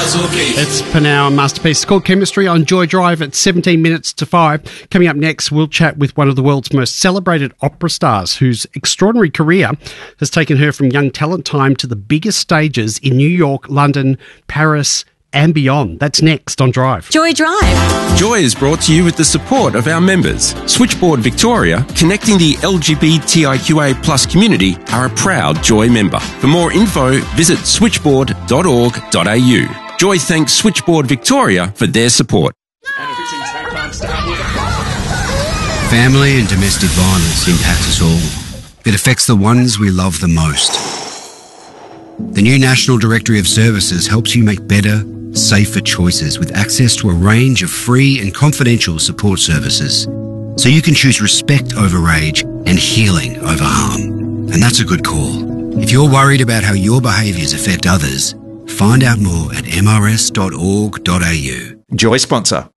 It's Panau and Masterpiece. It's called Chemistry on Joy Drive at 17 minutes to 5. Coming up next, we'll chat with one of the world's most celebrated opera stars whose extraordinary career has taken her from young talent time to the biggest stages in New York, London, Paris and beyond. That's next on Drive. Joy Drive. Joy is brought to you with the support of our members. Switchboard Victoria, connecting the LGBTIQA plus community, are a proud Joy member. For more info, visit switchboard.org.au. Joy thanks Switchboard Victoria for their support. Family and domestic violence impact us all. It affects the ones we love the most. The new National Directory of Services helps you make better, safer choices with access to a range of free and confidential support services. So you can choose respect over rage and healing over harm. And that's a good call. If you're worried about how your behaviours affect others, find out more at mrs.org.au. Joy sponsor.